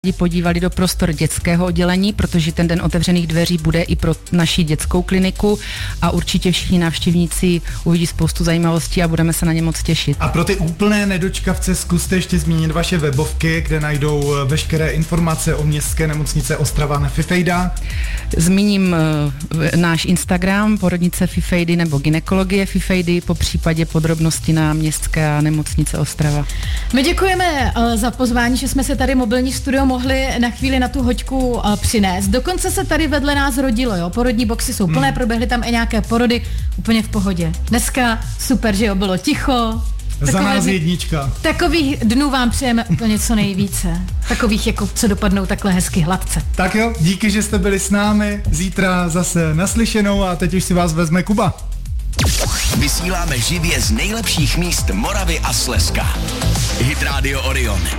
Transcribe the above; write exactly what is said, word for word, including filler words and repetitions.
podívali do prostor dětského oddělení, protože ten den otevřených dveří bude i pro naši dětskou kliniku a určitě všichni návštěvníci uvidí spoustu zajímavostí a budeme se na ně moc těšit. A pro ty úplné nedočkavce zkuste ještě zmínit vaše webovky, kde najdou veškeré informace o městské nemocnice Ostrava na Fifejda. Zmíním uh, náš Instagram, porodnice Fifejdy nebo gynekologie Fifejdy, po případě podrobnosti na městská nemocnice Ostrava. My děkujeme uh, za pozvání, že jsme se tady mobilní studio mohli na chvíli na tu hoďku uh, přinést. Dokonce se tady vedle nás rodilo, jo, porodní boxy jsou plné, hmm. proběhly tam i nějaké porody, úplně v pohodě. Dneska super, že jo, bylo ticho. Za nás jednička. Takových dnů vám přejeme úplně co nejvíce. Takových, jako co dopadnou takhle hezky hladce. Tak jo, díky, že jste byli s námi. Zítra zase naslyšenou a teď už si vás vezme Kuba. Vysíláme živě z nejlepších míst Moravy a Slezska. Hit Radio Orion.